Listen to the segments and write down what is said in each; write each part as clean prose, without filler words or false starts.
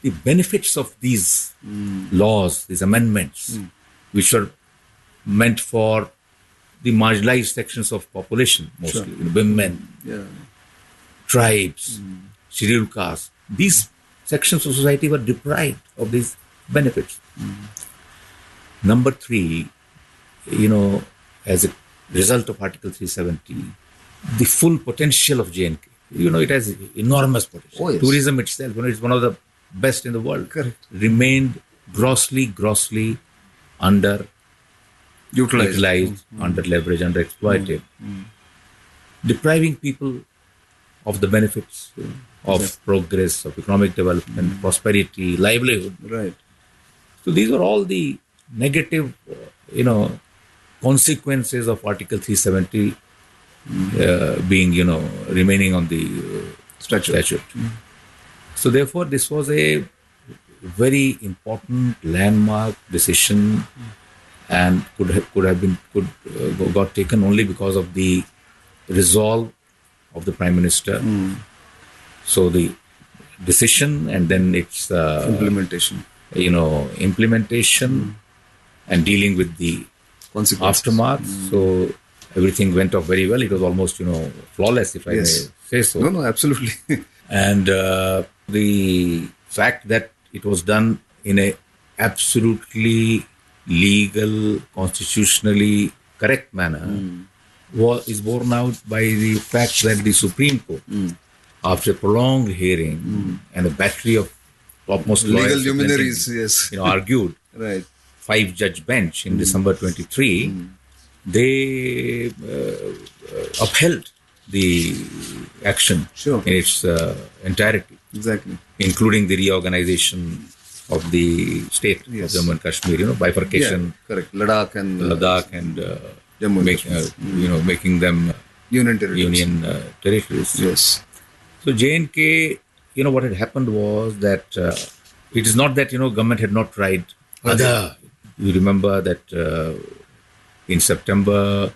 the benefits of these laws, these amendments, which were meant for the marginalized sections of population, mostly women, tribes, scheduled castes. These sections of society were deprived of these benefits. Number three, as a result of Article 370, the full potential of J&K, it has enormous potential. Oh, yes. Tourism itself, it's one of the best in the world. Correct. Remained grossly underutilized, under-leveraged, under-exploited, depriving people of the benefits of progress, of economic development, prosperity, livelihood. Right. So these are all the negative, consequences of Article 370 remaining on the statute. So therefore, this was a very important landmark decision, and got taken only because of the resolve of the Prime Minister. So the decision and then its implementation, and dealing with the consequences. Aftermath. So everything went off very well. It was almost, flawless, if I may say so. No, absolutely. And the fact that it was done in a absolutely legal, constitutionally correct manner is borne out by the fact that the Supreme Court, after a prolonged hearing and a battery of topmost legal lawyers, luminaries, argued, right, 5-judge bench in December 23, they upheld the action in its entirety. Exactly. Including the reorganization of the state of Jammu and Kashmir, bifurcation. Yeah, correct. Ladakh and Jammu and making them union territories. Yes. So J&K, what had happened was that it is not that, government had not tried other. You remember that in September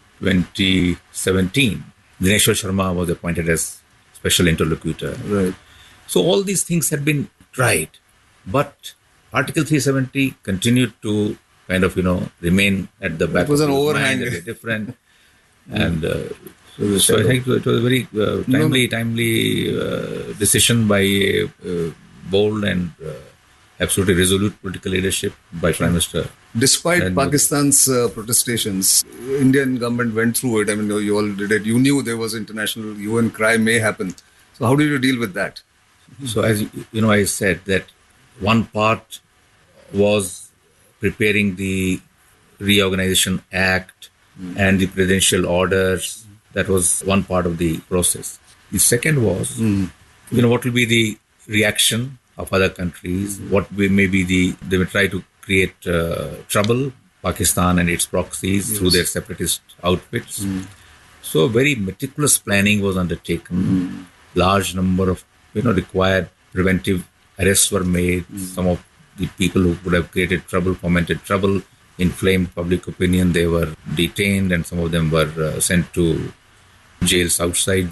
2017, Dineshwar Sharma was appointed as special interlocutor. Right. So all these things had been tried, but Article 370 continued to kind of, remain at the back. It was an overhang. Different. And so I think it was a very timely decision by a bold and absolutely resolute political leadership by Prime Minister. Despite Pakistan's protestations, Indian government went through it. I mean, you all did it. You knew there was international UN cry may happen. So how did you deal with that? So as I said that one part was preparing the Reorganization Act and the presidential orders. That was one part of the process. The second was, what will be the reaction of other countries? What may be they will try to create trouble, Pakistan and its proxies through their separatist outfits. So very meticulous planning was undertaken. Large number of required preventive arrests were made. Some of the people who would have created trouble, fomented trouble, inflamed public opinion, they were detained, and some of them were sent to jails outside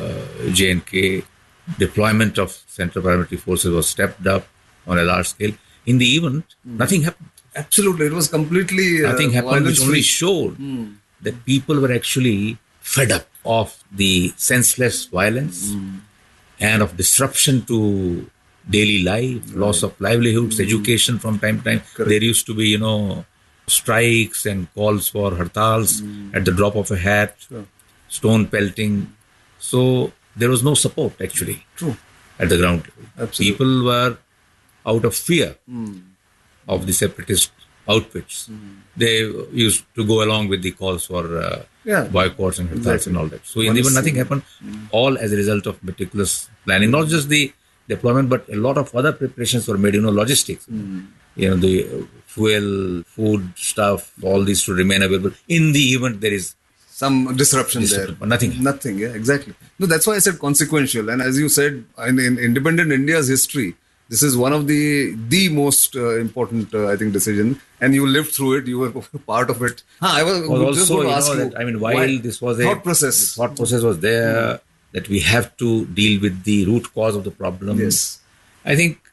J&K. Deployment of Central Paramilitary Forces was stepped up on a large scale. In the event, nothing happened. Absolutely. It was completely nothing happened, which only showed that people were actually fed up of the senseless violence and of disruption to daily life, loss of livelihoods, education from time to time. Correct. There used to be, strikes and calls for hartals at the drop of a hat, stone pelting. So there was no support actually at the ground level. Absolutely. People were out of fear of the separatist outfits. They used to go along with the calls for boycotts and hartals and all that. So in the end, nothing happened, all as a result of meticulous planning. Not just the deployment, but a lot of other preparations were made, logistics. The fuel, food stuff, all these to remain available. In the event there is some disruption there. But nothing. Nothing, yeah, exactly. No, that's why I said consequential. And as you said, in independent India's history, this is one of the most important, I think, decision. And you lived through it. You were part of it. I was also, going to ask you, that, while this was a thought process was there, that we have to deal with the root cause of the problem. Yes. I think